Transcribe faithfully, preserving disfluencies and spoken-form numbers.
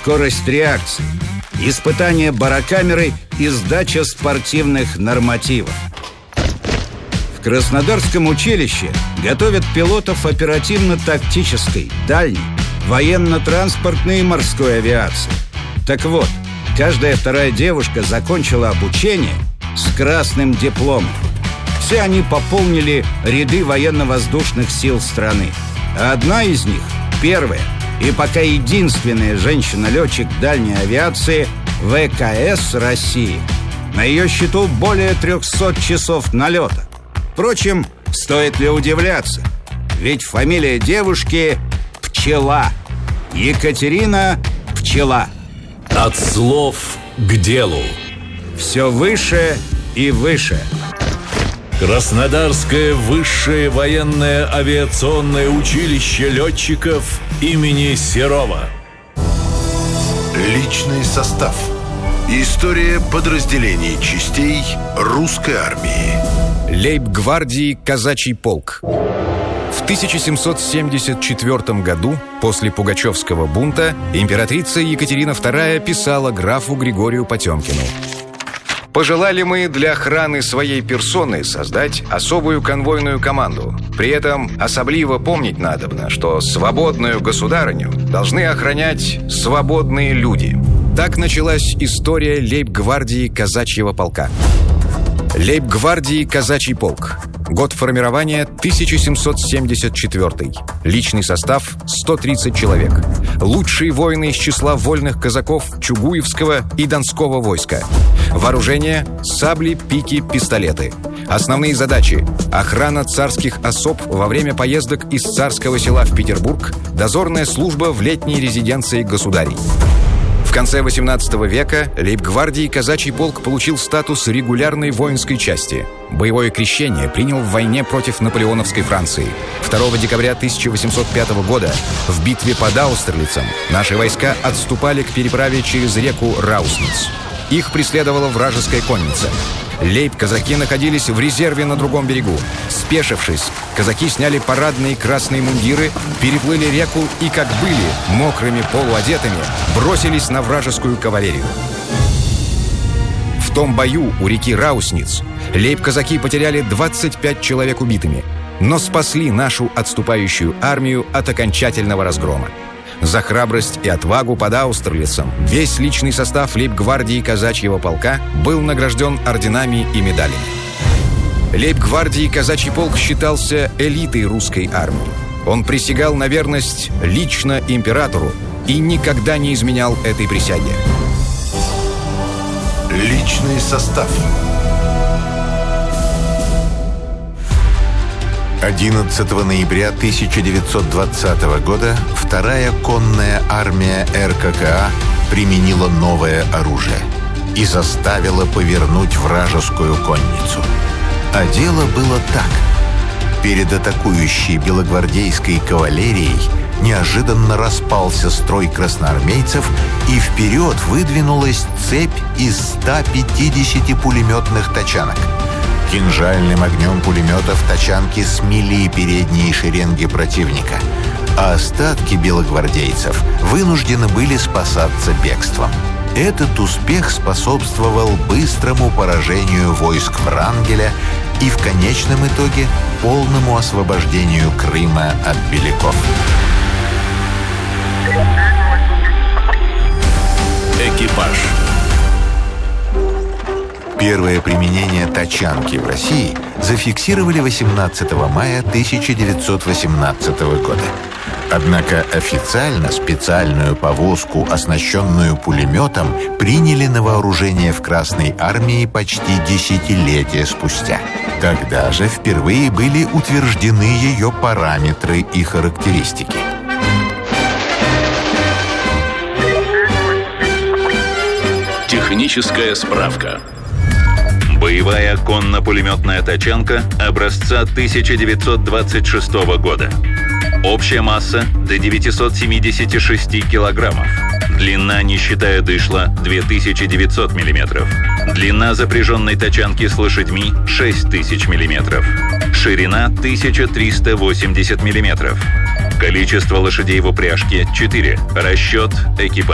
скорость реакции, испытание барокамерой и сдача спортивных нормативов. В Краснодарском училище готовят пилотов оперативно-тактической, дальней, военно-транспортной и морской авиации. Так вот, каждая вторая девушка закончила обучение с красным дипломом. Все они пополнили ряды военно-воздушных сил страны. А одна из них, первая и пока единственная женщина-летчик дальней авиации ВКС России. На ее счету более трехсот часов налета. Впрочем, стоит ли удивляться? Ведь фамилия девушки – Пчела. Екатерина Пчела. От слов к делу. Все выше и выше. Краснодарское высшее военное авиационное училище летчиков имени Серова. Личный состав. История подразделений частей русской армии. Лейб-гвардии казачий полк. В тысяча семьсот семьдесят четвёртом году, после Пугачевского бунта, императрица Екатерина вторая писала графу Григорию Потемкину: «Пожелали мы для охраны своей персоны создать особую конвойную команду. При этом особливо помнить надобно, что свободную государыню должны охранять свободные люди». Так началась история лейб-гвардии казачьего полка. Лейб-гвардии казачий полк. Год формирования тысяча семьсот семьдесят четвёртый. Личный состав сто тридцать человек. Лучшие воины из числа вольных казаков Чугуевского и Донского войска. Вооружение – сабли, пики, пистолеты. Основные задачи – охрана царских особ во время поездок из Царского Села в Петербург, дозорная служба в летней резиденции государей. В конце восемнадцатого века лейб-гвардии казачий полк получил статус регулярной воинской части. Боевое крещение принял в войне против наполеоновской Франции. второго декабря тысяча восемьсот пятого года в битве под Аустерлицем наши войска отступали к переправе через реку Раусниц. Их преследовала вражеская конница. Лейб-казаки находились в резерве на другом берегу. Спешившись, казаки сняли парадные красные мундиры, переплыли реку и, как были, мокрыми полуодетыми, бросились на вражескую кавалерию. В том бою у реки Раусниц лейб-казаки потеряли двадцать пять человек убитыми, но спасли нашу отступающую армию от окончательного разгрома. За храбрость и отвагу под Аустерлицем весь личный состав лейб-гвардии казачьего полка был награжден орденами и медалями. Лейб-гвардии казачий полк считался элитой русской армии. Он присягал на верность лично императору и никогда не изменял этой присяге. Личный состав. одиннадцатого ноября тысяча девятьсот двадцатого года вторая конная армия эр ка ка а применила новое оружие и заставила повернуть вражескую конницу. А дело было так. Перед атакующей белогвардейской кавалерией неожиданно распался строй красноармейцев, и вперед выдвинулась цепь из ста пятидесяти пулеметных тачанок. Кинжальным огнем пулеметов тачанки смели передние шеренги противника, а остатки белогвардейцев вынуждены были спасаться бегством. Этот успех способствовал быстрому поражению войск Врангеля и в конечном итоге полному освобождению Крыма от беляков. Экипаж. Первое применение тачанки в России зафиксировали восемнадцатого мая тысяча девятьсот восемнадцатого года. Однако официально специальную повозку, оснащенную пулеметом, приняли на вооружение в Красной армии почти десятилетия спустя. Тогда же впервые были утверждены ее параметры и характеристики. Техническая справка. Боевая конно-пулеметная тачанка образца тысяча девятьсот двадцать шестого года. Общая масса до девятисот семидесяти шести килограммов. Длина, не считая дышла, две тысячи девятьсот миллиметров. Длина запряженной тачанки с лошадьми шесть тысяч миллиметров. Ширина тысяча триста восемьдесят миллиметров. Количество лошадей в упряжке четыре. Расчет экипажа.